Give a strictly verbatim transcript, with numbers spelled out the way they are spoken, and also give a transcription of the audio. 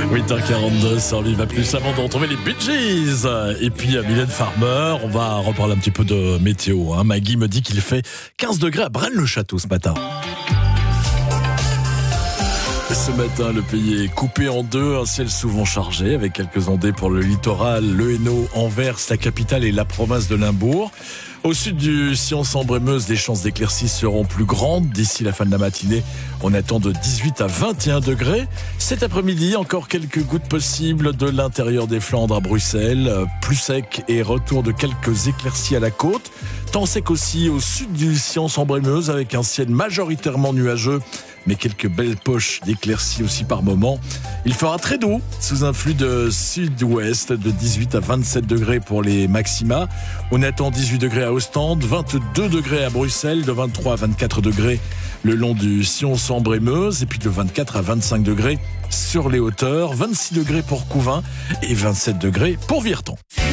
huit heures quarante-deux sur Viva Plus, avant de retrouver les Bee Gees. Et puis Mylène Farmer, on va reparler un petit peu de météo. Hein. Maggie me dit qu'il fait quinze degrés à Braine-le-Château ce matin. Ce matin, le pays est coupé en deux, un ciel souvent chargé avec quelques ondées pour le littoral, le Hainaut, Anvers, la capitale et la province de Limbourg. Au sud du Sion-Sambre-et-Meuse, les chances d'éclaircies seront plus grandes. D'ici la fin de la matinée, on attend de dix-huit à vingt et un degrés. Cet après-midi, encore quelques gouttes possibles de l'intérieur des Flandres à Bruxelles. Plus sec et retour de quelques éclaircies à la côte. Temps sec aussi au sud du Sion-Sambre-et-Meuse avec un ciel majoritairement nuageux, mais quelques belles poches d'éclaircies aussi par moment. Il fera très doux sous un flux de sud-ouest de dix-huit à vingt-sept degrés pour les maxima. On attend dix-huit degrés à Ostende, vingt-deux degrés à Bruxelles, de vingt-trois à vingt-quatre degrés le long du Sion-Sambre-et-Meuse et puis de vingt-quatre à vingt-cinq degrés sur les hauteurs, vingt-six degrés pour Couvin et vingt-sept degrés pour Virton.